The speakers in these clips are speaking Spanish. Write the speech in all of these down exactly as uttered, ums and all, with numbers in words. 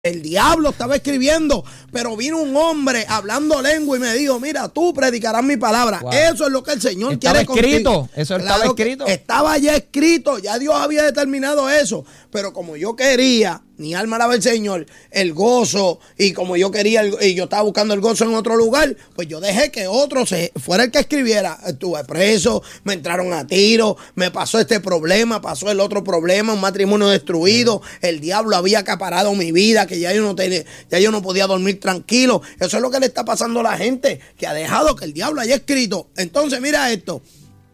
El diablo estaba escribiendo, pero vino un hombre hablando lengua y me dijo, mira, tú predicarás mi palabra. Wow. Eso es lo que el Señor estaba quiere contigo. Escrito. Eso estaba claro escrito. Estaba ya escrito, ya Dios había determinado eso. Pero como yo quería, mi alma alaba al Señor, el gozo, y como yo quería, el, y yo estaba buscando el gozo en otro lugar, pues yo dejé que otro se, fuera el que escribiera. Estuve preso, me entraron a tiro, me pasó este problema, pasó el otro problema, un matrimonio destruido, sí. El diablo había acaparado mi vida, que ya yo no tenía, ya yo no podía dormir tranquilo. Eso es lo que le está pasando a la gente, que ha dejado que el diablo haya escrito. Entonces mira esto,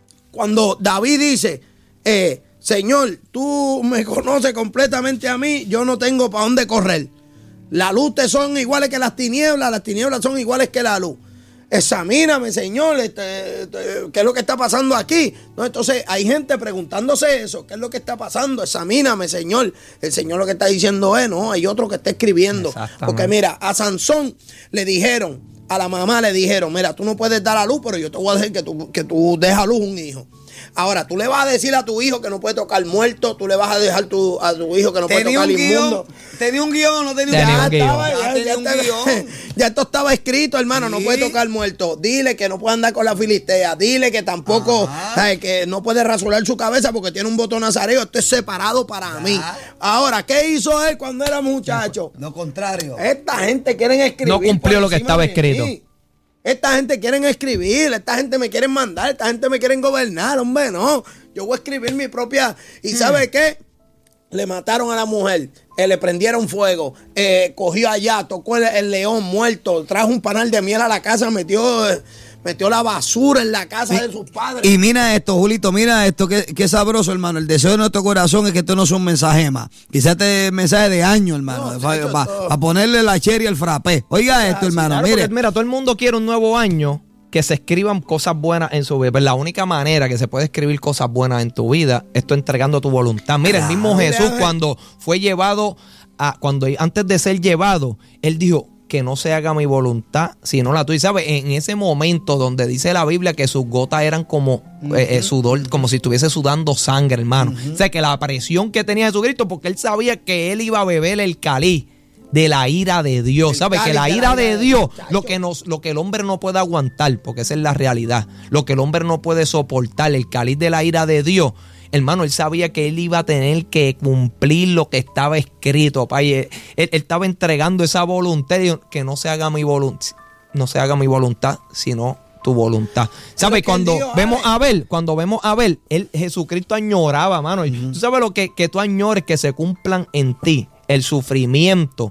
cuando David dice, eh, Señor, tú me conoces completamente a mí, yo no tengo para dónde correr. La luz te son iguales que las tinieblas, las tinieblas son iguales que la luz. Examíname, Señor, este, este, ¿qué es lo que está pasando aquí? No, entonces hay gente preguntándose eso, ¿qué es lo que está pasando? Examíname, Señor. El Señor lo que está diciendo es, no, hay otro que está escribiendo. Porque mira, a Sansón le dijeron, a la mamá le dijeron, mira, tú no puedes dar a luz, pero yo te voy a decir que tú, que tú dejas a luz un hijo. Ahora, tú le vas a decir a tu hijo que no puede tocar muerto, tú le vas a dejar tu, a tu hijo que no puede tocar inmundo. Tenía un guión, no tenía, tenía un guión. Estaba, ya, ya, tenía ya, un ya, guión. Ya esto estaba escrito, hermano, sí. No puede tocar muerto. Dile que no puede andar con la filistea. Dile que tampoco, ¿sabes? Que no puede rasurar su cabeza porque tiene un botón nazareo. Esto es separado para ya. mí. Ahora, ¿qué hizo él cuando era muchacho? Lo contrario. Esta gente quiere escribir. No cumplió lo que estaba escrito. Mí. Esta gente quiere escribir, esta gente me quiere mandar, esta gente me quiere gobernar, hombre, no. Yo voy a escribir mi propia... ¿Y hmm. sabe qué? Le mataron a la mujer, eh, le prendieron fuego, eh, cogió allá, tocó el, el león muerto, trajo un panal de miel a la casa, metió... Eh, metió la basura en la casa y, de sus padres. Y mira esto, Julito, mira esto, qué, qué sabroso, hermano. El deseo de nuestro corazón es que esto no sea un mensaje más. Quizás este mensaje de año, hermano, no, para pa, pa ponerle la cherry al frappé. Oiga ah, esto, sí, hermano, claro, mire. Porque, mira, todo el mundo quiere un nuevo año, que se escriban cosas buenas en su vida. Pero la única manera que se puede escribir cosas buenas en tu vida es tú entregando tu voluntad. Mira, el mismo Jesús cuando fue llevado, a, cuando antes de ser llevado, él dijo, que no se haga mi voluntad, sino la tuya. Y sabes, en ese momento donde dice la Biblia que sus gotas eran como uh-huh. eh, sudor, como si estuviese sudando sangre, hermano. Uh-huh. O sea, que la presión que tenía Jesucristo, porque él sabía que él iba a beber el cáliz de la ira de Dios. ¿Sabes? Que la ira de Dios, lo que, nos, lo que el hombre no puede aguantar, porque esa es la realidad, lo que el hombre no puede soportar, el cáliz de la ira de Dios. Hermano, él sabía que él iba a tener que cumplir lo que estaba escrito, papá. Y él, él, él estaba entregando esa voluntad, que no se haga mi voluntad, no se haga mi voluntad, sino tu voluntad. ¿Sabes? Cuando dijo, vemos a Abel, cuando vemos a Abel, él, Jesucristo añoraba, mano. Uh-huh. Tú sabes lo que, que tú añores, que se cumplan en ti el sufrimiento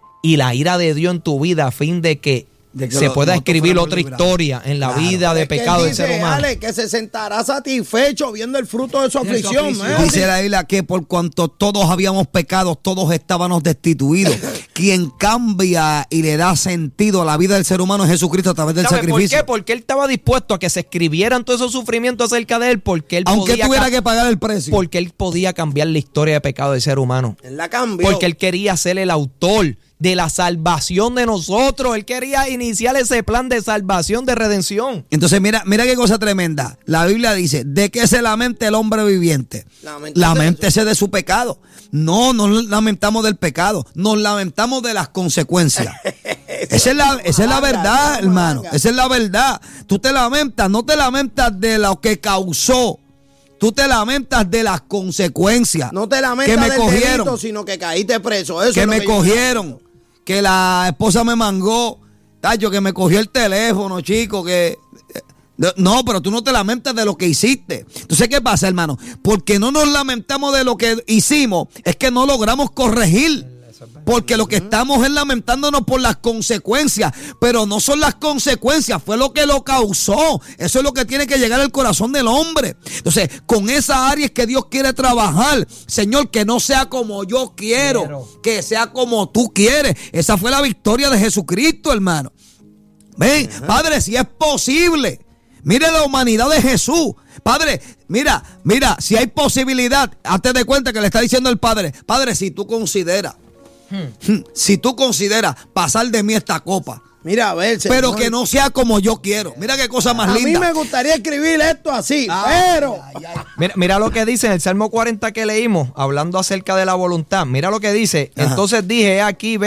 y la ira de Dios en tu vida, a fin de que De que se lo, pueda escribir otra librado. historia en la claro. vida de es pecado del ser humano. Ale, que se sentará satisfecho viendo el fruto de su aflicción. Su aflicción. Dice la Biblia que por cuanto todos habíamos pecado, todos estábamos destituidos. Quien cambia y le da sentido a la vida del ser humano es Jesucristo a través del sacrificio. ¿Por qué? Porque él estaba dispuesto a que se escribieran todos esos sufrimientos acerca de él, porque él aunque podía tuviera que pagar el precio. Porque él podía cambiar la historia de pecado del ser humano. Él la cambió. Porque él quería ser el autor de la salvación de nosotros. Él quería iniciar ese plan de salvación, de redención. Entonces mira, mira qué cosa tremenda. La Biblia dice, ¿de qué se lamenta el hombre viviente? Lamentese, Lamentese de su pecado. No, no nos lamentamos del pecado, nos lamentamos de las consecuencias. Esa es la, esa es la verdad, hermano. Esa es la verdad. Tú te lamentas, no te lamentas de lo que causó. Tú te lamentas de las consecuencias. No te lamentas que me del cogieron, delito, sino que caíste preso. Eso que es lo me que cogieron, que la esposa me mangó, tacho, que me cogió el teléfono, chico, que... No, pero tú no te lamentas de lo que hiciste. Entonces, ¿qué pasa, hermano? Porque no nos lamentamos de lo que hicimos, es que no logramos corregir. Porque lo que estamos es lamentándonos por las consecuencias, pero no son las consecuencias, fue lo que lo causó. Eso es lo que tiene que llegar al corazón del hombre. Entonces, con esa área es que Dios quiere trabajar. Señor, que no sea como yo quiero, quiero. que sea como tú quieres. Esa fue la victoria de Jesucristo, hermano. Ven, uh-huh. Padre, si es posible. Mire la humanidad de Jesús. Padre, mira, mira, si hay posibilidad, hazte de cuenta que le está diciendo el Padre, Padre, si tú consideras, Hmm. Si tú consideras pasar de mí esta copa, Mira, a ver, señor. Pero que no sea como yo quiero. Mira qué cosa más A linda. mí me gustaría escribir esto así, Ay, pero... ay, ay. Mira, mira lo que dice en el Salmo cuarenta que leímos, hablando acerca de la voluntad. Mira lo que dice. Ajá. Entonces dije, he aquí,